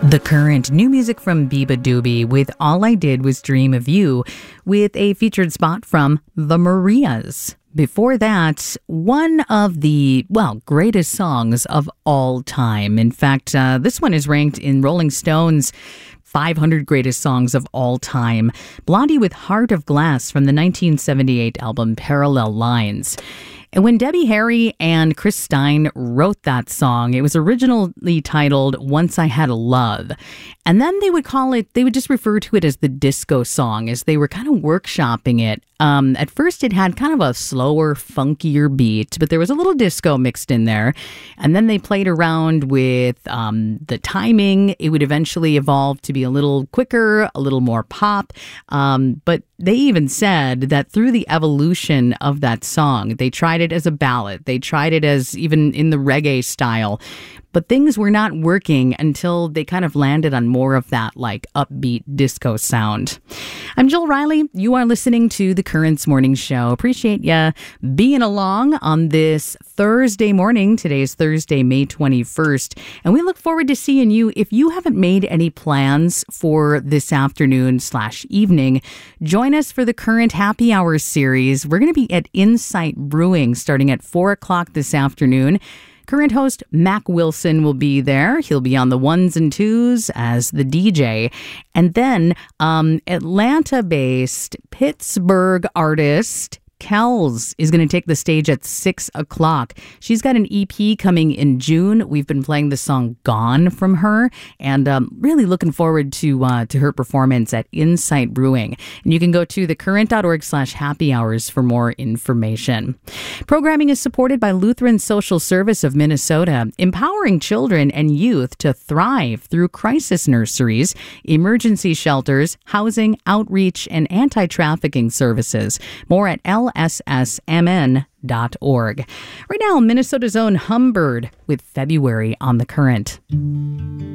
The Current, new music from Biba Doobie with All I Did Was Dream of You, with a featured spot from The Marias. Before that, one of the, greatest songs of all time. In fact, this one is ranked in Rolling Stone's 500 greatest songs of all time. Blondie with Heart of Glass from the 1978 album Parallel Lines. And when Debbie Harry and Chris Stein wrote that song, it was originally titled Once I Had a Love. And then they would just refer to it as the disco song as they were kind of workshopping it. At first, it had kind of a slower, funkier beat, but there was a little disco mixed in there. And then they played around with the timing. It would eventually evolve to be a little quicker, a little more pop. But they even said that through the evolution of that song, they tried it as a ballad. They tried it as even in the reggae style. But things were not working until they kind of landed on more of that like upbeat disco sound. I'm Jill Riley. You are listening to The Currents Morning Show. Appreciate you being along on this Thursday morning. Today's Thursday, May 21st. And we look forward to seeing you. If you haven't made any plans for this afternoon/evening, join us for the Current Happy Hour series. We're going to be at Insight Brewing starting at 4 o'clock this afternoon. Current host Mac Wilson will be there. He'll be on the ones and twos as the DJ. And then Atlanta-based Pittsburgh artist Kells is going to take the stage at 6 o'clock. She's got an EP coming in June. We've been playing the song Gone from her, and really looking forward to her performance at Insight Brewing. And you can go to thecurrent.org/happy hours for more information. Programming is supported by Lutheran Social Service of Minnesota, empowering children and youth to thrive through crisis nurseries, emergency shelters, housing, outreach, and anti-trafficking services. More at lssmn.org. Right now, Minnesota's own Humbird with February on the Current.